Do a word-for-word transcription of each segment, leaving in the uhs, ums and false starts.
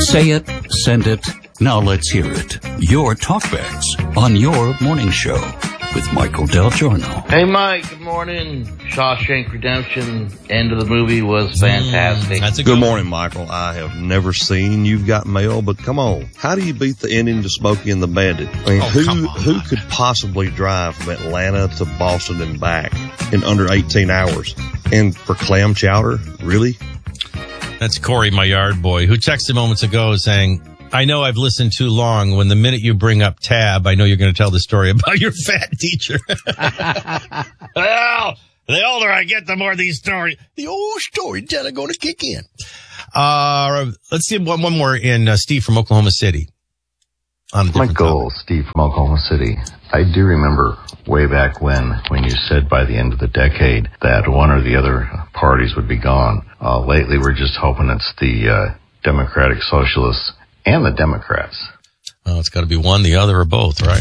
Say it, send it, now let's hear it. Your talkbacks on your morning show with Michael Del Giorno. Hey, Mike, good morning. Shawshank Redemption, end of the movie was fantastic. Mm, that's a good, good morning, Michael. I have never seen You've Got Mail, but come on. How do you beat the ending to Smokey and the Bandit? I mean, oh, who come on, who Mike. could possibly drive from Atlanta to Boston and back in under eighteen hours? And for clam chowder, really? That's Corey, my yard boy, who texted moments ago saying, I know I've listened too long. When the minute you bring up Tab, I know you're going to tell the story about your fat teacher. Well, the older I get, the more these stories, the old storyteller going to kick in. Uh, let's see one, one more in uh, Steve from Oklahoma City. On Michael, topic. Steve from Oklahoma City. I do remember way back when, when you said by the end of the decade that one or the other parties would be gone. Uh, lately, we're just hoping it's the uh, Democratic Socialists and the Democrats. Well, it's got to be one, the other, or both, right?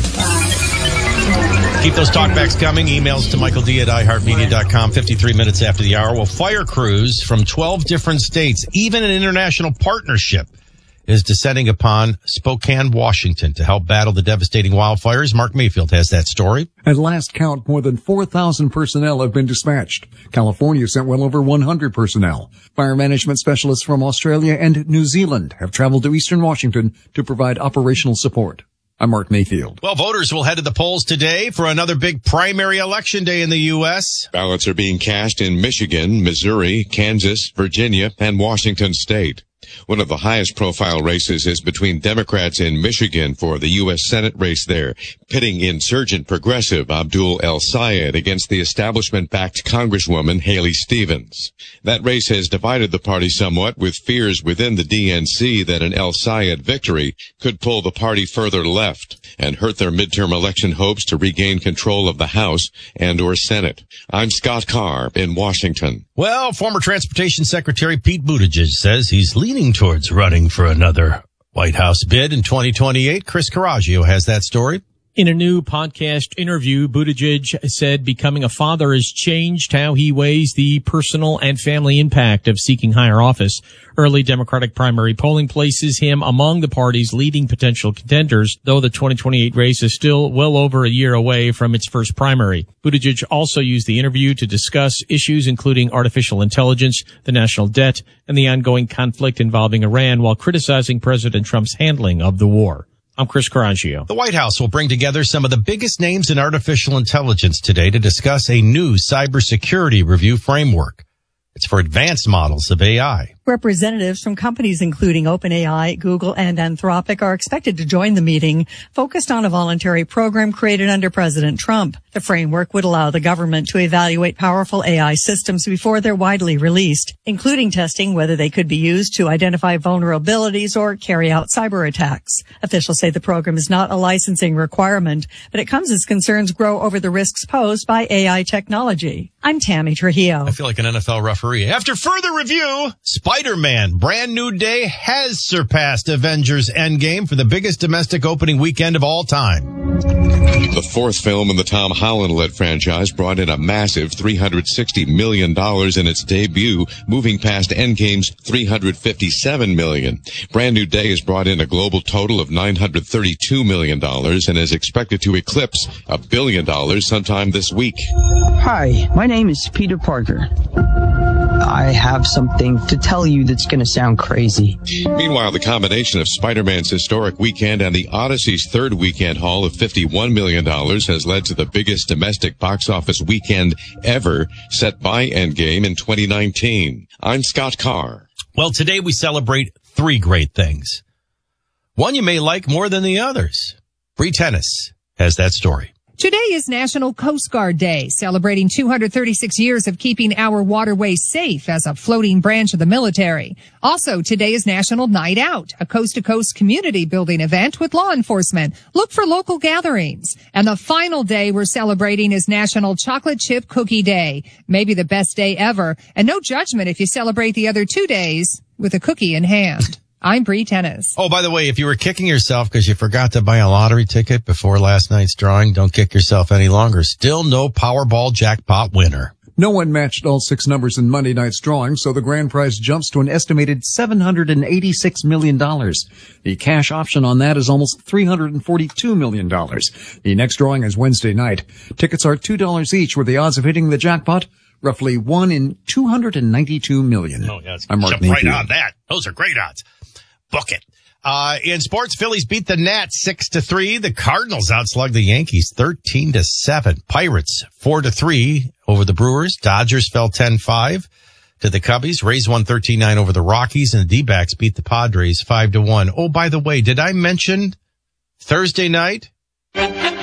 Keep those talkbacks coming. Emails to Michael D at i heart media dot com. fifty-three minutes after the hour. Well, fire crews from twelve different states, even an international partnership, is descending upon Spokane, Washington to help battle the devastating wildfires. Mark Mayfield has that story. At last count, more than four thousand personnel have been dispatched. California sent well over one hundred personnel. Fire management specialists from Australia and New Zealand have traveled to eastern Washington to provide operational support. I'm Mark Mayfield. Well, voters will head to the polls today for another big primary election day in the U S. Ballots are being cast in Michigan, Missouri, Kansas, Virginia, and Washington State. One of the highest profile races is between Democrats in Michigan for the U S Senate race there, pitting insurgent progressive Abdul El-Sayed against the establishment-backed Congresswoman Haley Stevens. That race has divided the party somewhat, with fears within the D N C that an El-Sayed victory could pull the party further left and hurt their midterm election hopes to regain control of the House and or Senate. I'm Scott Carr in Washington. Well, former Transportation Secretary Pete Buttigieg says he's leaning towards running for another White House bid in twenty twenty-eight. Chris Coraggio has that story. In a new podcast interview, Buttigieg said becoming a father has changed how he weighs the personal and family impact of seeking higher office. Early Democratic primary polling places him among the party's leading potential contenders, though the twenty twenty-eight race is still well over a year away from its first primary. Buttigieg also used the interview to discuss issues including artificial intelligence, the national debt, and the ongoing conflict involving Iran, while criticizing President Trump's handling of the war. I'm Chris Coraggio. The White House will bring together some of the biggest names in artificial intelligence today to discuss a new cybersecurity review framework. It's for advanced models of A I. Representatives from companies including OpenAI, Google, and Anthropic are expected to join the meeting, focused on a voluntary program created under President Trump. The framework would allow the government to evaluate powerful A I systems before they're widely released, including testing whether they could be used to identify vulnerabilities or carry out cyber attacks. Officials say the program is not a licensing requirement, but it comes as concerns grow over the risks posed by A I technology. I'm Tammy Trujillo. I feel like an N F L referee. After further review, Spider-Man Brand New Day has surpassed Avengers Endgame for the biggest domestic opening weekend of all time. The fourth film in the Tom Holland-led franchise brought in a massive three hundred sixty million dollars in its debut, moving past Endgame's three hundred fifty-seven million dollars. Brand New Day has brought in a global total of nine hundred thirty-two million dollars and is expected to eclipse a billion dollars sometime this week. Hi, my name is Peter Parker. I have something to tell you that's going to sound crazy. Meanwhile, the combination of Spider-Man's historic weekend and the Odyssey's third weekend haul of fifty-one million dollars has led to the biggest domestic box office weekend ever set by Endgame in twenty nineteen. I'm Scott Carr. Well, today we celebrate three great things. One you may like more than the others. Bree Tennis has that story. Today is National Coast Guard Day, celebrating two hundred thirty-six years of keeping our waterways safe as a floating branch of the military. Also, today is National Night Out, a coast-to-coast community building event with law enforcement. Look for local gatherings. And the final day we're celebrating is National Chocolate Chip Cookie Day, maybe the best day ever. And no judgment if you celebrate the other two days with a cookie in hand. I'm Bree Tennis. Oh, by the way, if you were kicking yourself because you forgot to buy a lottery ticket before last night's drawing, don't kick yourself any longer. Still no Powerball jackpot winner. No one matched all six numbers in Monday night's drawing, so the grand prize jumps to an estimated seven hundred eighty-six million dollars. The cash option on that is almost three hundred forty-two million dollars. The next drawing is Wednesday night. Tickets are two dollars each, with the odds of hitting the jackpot roughly one in two hundred ninety-two million. Oh, yeah. I'm Mark Jump right Mayfield. on that. Those are great odds. Book it. Uh, in sports, Phillies beat the Nats six to three. The Cardinals outslugged the Yankees thirteen to seven. Pirates four to three over the Brewers. Dodgers fell ten five to the Cubbies. Rays won thirteen nine over the Rockies, and the D-backs beat the Padres five to one. Oh, by the way, did I mention Thursday night?